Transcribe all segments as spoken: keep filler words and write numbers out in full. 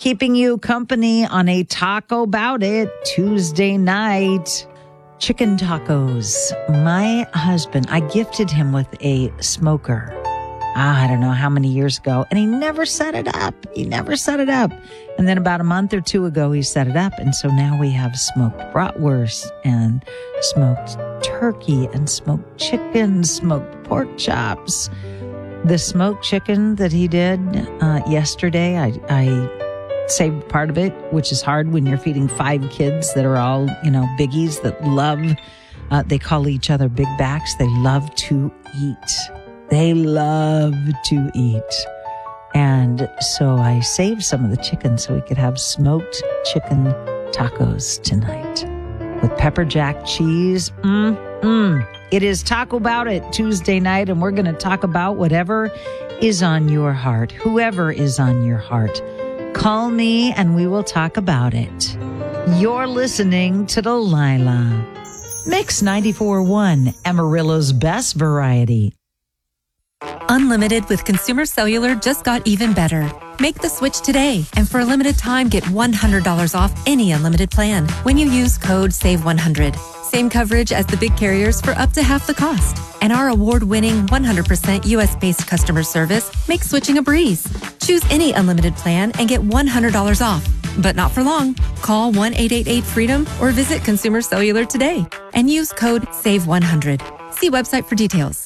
keeping you company on a Taco Bout It Tuesday night. Chicken tacos. My husband, I gifted him with a smoker. Ah, I don't know how many years ago. And he never set it up. He never set it up. And then about a month or two ago, he set it up. And so now we have smoked bratwurst and smoked turkey and smoked chicken, smoked pork chops. The smoked chicken that he did uh, yesterday, I, I saved part of it, which is hard when you're feeding five kids that are all, you know, biggies that love, uh, they call each other big backs. They love to eat. They love to eat. And so I saved some of the chicken so we could have smoked chicken tacos tonight with pepper jack cheese. Mm-mm. It is Taco Bout It Tuesday night, and we're going to talk about whatever is on your heart, whoever is on your heart. Call me and we will talk about it. You're listening to Delilah. Mix ninety-four point one, Amarillo's best variety. Unlimited with Consumer Cellular just got even better. Make the switch today, and for a limited time, get one hundred dollars off any unlimited plan when you use code save one hundred. Same coverage as the big carriers for up to half the cost. And our award-winning one hundred percent U S-based customer service makes switching a breeze. Choose any unlimited plan and get one hundred dollars off. But not for long. Call one eight eight eight freedom or visit Consumer Cellular today and use code save one hundred. See website for details.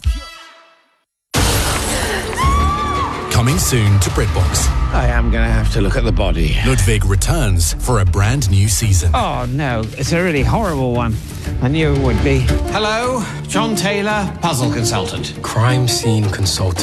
Coming soon to BritBox. I am going to have to look at the body. Ludwig returns for a brand new season. Oh, no. It's a really horrible one. I knew it would be. Hello, John Taylor, puzzle consultant. Crime scene consultant.